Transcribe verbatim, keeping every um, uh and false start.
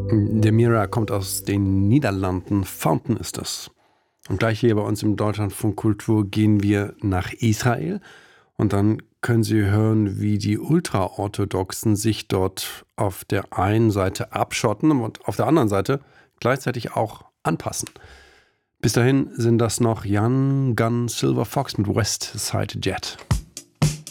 Der Mira kommt aus den Niederlanden. Fountain ist das. Und gleich hier bei uns im Deutschlandfunk Kultur gehen wir nach Israel. Und dann können Sie hören, wie die Ultraorthodoxen sich dort auf der einen Seite abschotten und auf der anderen Seite gleichzeitig auch anpassen. Bis dahin sind das noch Young Gun Silver Fox mit West Side Jet.